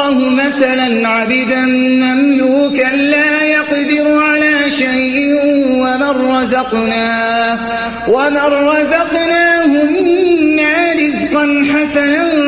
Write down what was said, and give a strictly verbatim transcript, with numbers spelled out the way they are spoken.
الله مثلا عبدا مملوكا لا يقدر على شيء ومن رزقناه, ومن رزقناه منا رزقا حسنا